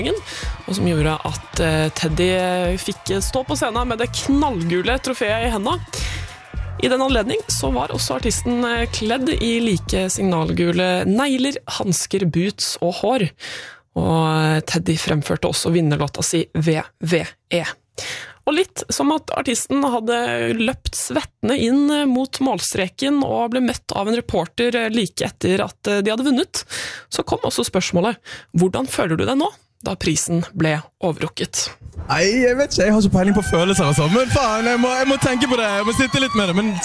og som gjorde at Teddy fikk stå på scenen med det knallgule trofeet i hendene. I den anledning så var også artisten kledd i like signalgule negler, handsker, boots og hår. Og Teddy fremførte også vinnerlåta si VVE. Og litt som at artisten hadde løpt svettende inn mot målstreken og ble møtt av en reporter like etter at de hadde vunnet, så kom også spørsmålet: hvordan føler du deg nå, da prisen ble overrukket? Nei, jeg vet ikke, jeg har ikke peiling på følelser og sånn, men faen, jeg må tenke på det, jeg må sitte litt med det, men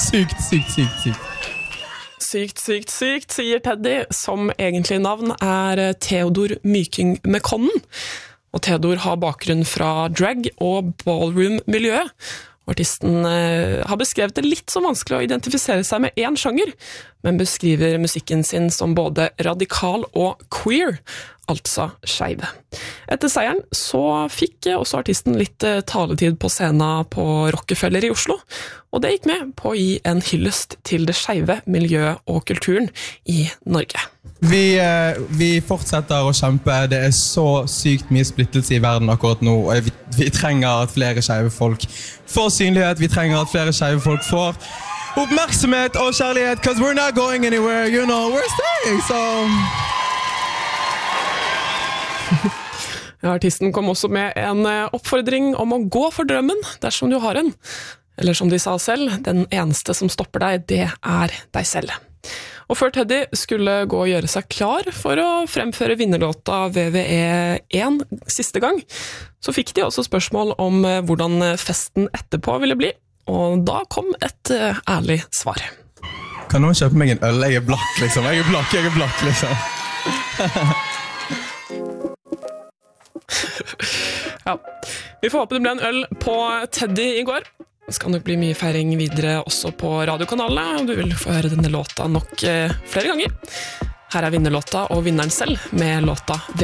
sykt, sier Teddy, som egentlig navn Theodor Myking Mekonnen. Og Theodor har bakgrunn fra drag- og ballroom-miljøet. Artisten har beskrevet det litt så vanskelig å identifisere seg med én sjanger, men beskriver musikken sin som både radikal og queer, altså skeive. Etter seieren så fikk også artisten litt taletid på scenen på Rockefeller i Oslo, og det gikk med på å gi en hyllest til det skeive miljøet og kulturen i Norge. Vi fortsetter å kjempe. Det så sykt mye splittelse i verden akkurat nå, og vi trenger at flere skeive folk får synlighet, vi trenger at flere skeive folk får oppmerksomhet og kjærlighet, because we're not going anywhere, you know, we're staying, so... Ja, artisten kom også med en oppfordring om å gå for drømmen dersom du har en. Eller som de sa selv, den eneste som stopper deg, det deg selv. Og før Teddy skulle gå og gjøre seg klar for å fremføre vinnerlåta VVE1 siste gang, så fikk de også spørsmål om hvordan festen etterpå ville bli, og da kom et ærlig svar. Kan noen kjøpe meg en øl? Jeg blakk liksom. Jeg er blakk liksom. Ja, vi får håpe det ble en øl på Teddy i går. Det skal nok bli mye feiring videre også på radiokanalene, og du vil få høre denne låta nok flere ganger. Her vinnerlåta og vinneren selv med låta